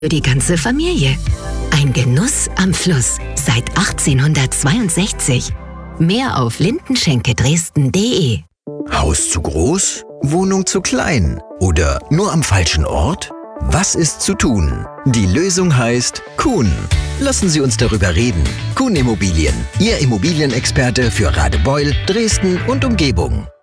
Für die ganze Familie. Ein Genuss am Fluss seit 1862. Mehr auf lindenschenke-dresden.de. Haus zu groß? Wohnung zu klein? Oder nur am falschen Ort? Was ist zu tun? Die Lösung heißt Kuhn. Lassen Sie uns darüber reden. Kuhn Immobilien, Ihr Immobilienexperte für Radebeul, Dresden und Umgebung.